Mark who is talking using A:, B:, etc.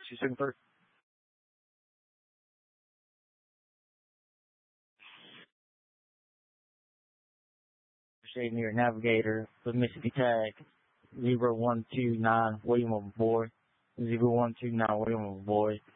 A: Houston first. Shade near Navigator with Mississippi tag 0129 William aboard. 0129 William aboard.